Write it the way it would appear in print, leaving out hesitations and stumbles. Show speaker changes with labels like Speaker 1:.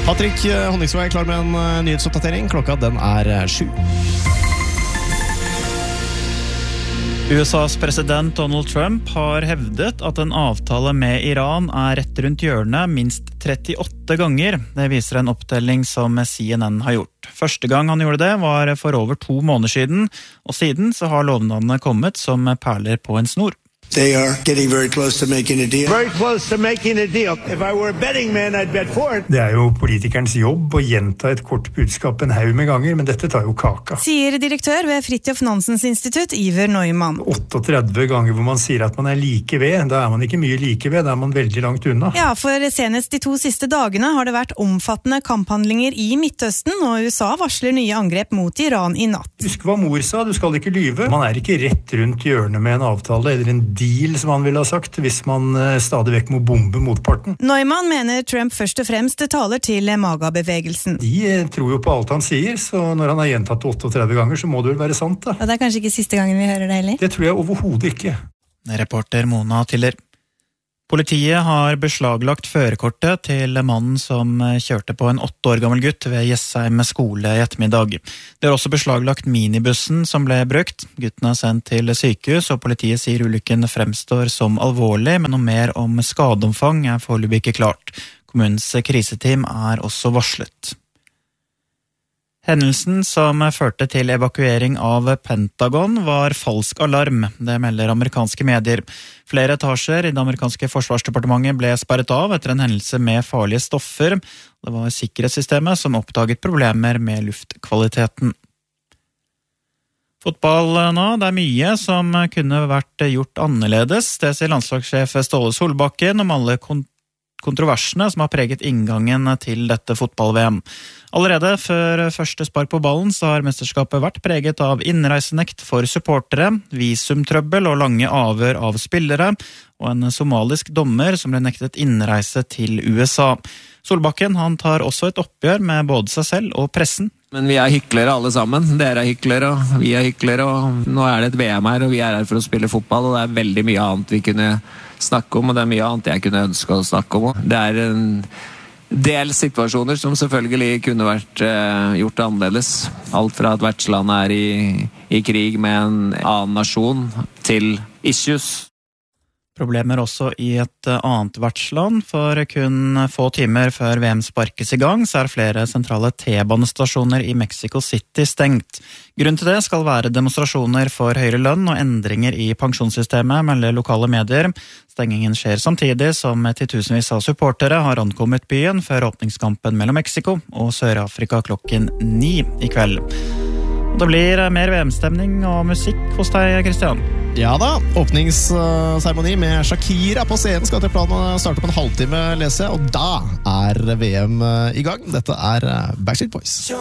Speaker 1: Patrick Honningsvåg er klar med en nyhetsoppdatering. Klokka den er 7.
Speaker 2: USAs president Donald Trump har hevdet at en avtale med Iran er rett rundt hjørnet minst 38 ganger. Det viser en opptelling som CNN har gjort. Første gang han gjorde det var for over 2 måneder siden, og siden så har lovnadene kommet som perler på en snor.
Speaker 3: They are getting very close to making a deal.
Speaker 4: Very close to making a deal. If I were a betting man, I'd bet for it.
Speaker 5: Det er jo politikernes jobb å gjenta et kort budskap en haug med ganger, men dette tar jo kaka.
Speaker 6: Sier direktør ved Fridtjof Nansens institutt, Iver Neumann.
Speaker 5: 38 ganger hvor man sier at man er like ved, da er man ikke mye like ved, da er man veldig langt unna.
Speaker 6: Ja, for senest de 2 siste dagene har det vært omfattende kamphandlinger i Midtøsten, og USA varsler nye angrep mot Iran i natt.
Speaker 5: Husk hva mor sa, du skal ikke lyve. Man er ikke rett rundt hjørnet med en avtale eller en deal, som han ville ha sagt, hvis man stadig vekk må bombe motparten.
Speaker 6: Neumann mener Trump først og fremst taler til MAGA-bevegelsen.
Speaker 5: De tror jo på alt han sier, så når han har gjentatt 38 ganger, så må det vel være sant, da.
Speaker 6: Og det er kanskje ikke siste gangen vi hører det heller?
Speaker 5: Det tror jeg overhodet ikke.
Speaker 2: Reporter Mona Tiller. Politiet har beslaglagt førerkortet til mannen som kjørte på en 8 år gammel gutt ved Jessheim skole i ettermiddag. Det har også beslaglagt minibussen som ble brukt. Gutten er sendt til sykehus, og politiet sier ulykken fremstår som alvorlig, men noe mer om skadeomfang er foreløpig ikke klart. Kommunens kriseteam er også varslet. Hendelsen som førte til evakuering av Pentagon var falsk alarm, det melder amerikanske medier. Flere etasjer i det amerikanske forsvarsdepartementet ble sperret av etter en hendelse med farlige stoffer. Det var sikkerhetssystemet som oppdaget problemer med luftkvaliteten. Fotball nå, det er mye som kunne vært gjort annerledes. Det sier landslagssjef Ståle Solbakken om alle kontroversene som har preget inngangen til dette fotball-VM. Allerede før første spark på ballen så har mesterskapet vært preget av innreisenekt for supportere, visumtrøbbel og lange avhør av spillere, og en somalisk dommer som ble nektet innreise til USA. Solbakken han tar også et oppgjør med både seg selv og pressen.
Speaker 7: Men vi er hyklere alle sammen. Dere er hyklere, og vi er hyklere, og nå er det et VM her, og vi er her for å spille fotball, og det er veldig mye annet vi kunne snakke om, og det er mye annet jeg kunne ønske å snakke om. Det er en del situasjoner som selvfølgelig kunne vært gjort annerledes. Alt fra at vertsland er i krig med en annen nasjon til issues.
Speaker 2: Problemer også i et annet vertsland, for kun få timer før VM sparkes i gang, så er flere sentrale T-banestasjoner i Mexico City stengt. Grunnen til det skal være demonstrasjoner for høyere lønn og endringer i pensjonssystemet, melder lokale medier. Stengingen skjer samtidig som titusenvis av supportere har ankommet byen før åpningskampen mellom Mexico og Sør-Afrika klokken 9 i kveld. Og det blir mer VM-stemning og musikk hos deg, Kristian.
Speaker 1: Ja da, åpningsseremoni med Shakira på scenen skal til planen starte på en halvtime, leser jeg, og da er VM i gang. Dette er Backstreet Boys.